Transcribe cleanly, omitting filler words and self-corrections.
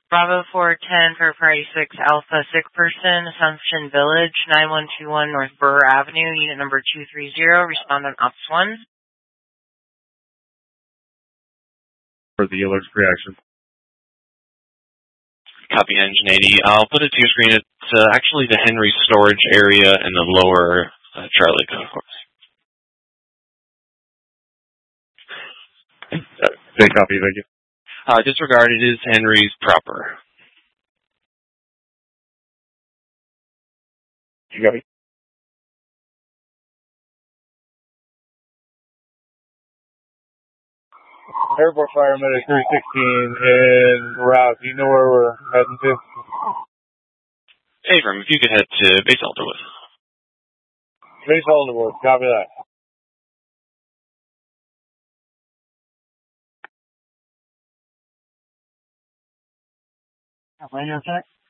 Bravo 410 for Party 6 Alpha Sick Person, Assumption Village, 9121 North Burr Avenue, unit number 230, respond on Ops 1. For the alerts reaction. Copy Engine 80. I'll put it to your screen. It's actually the Henry storage area in the lower Charlie concourse. Same copy, thank you. Disregard, it is Henry's proper. You got me? Airport Fire Medic 316 in route. Do you know where we're heading to? Abram, if you could head to Base Alderwood. Base Alderwood, copy that. Radio check.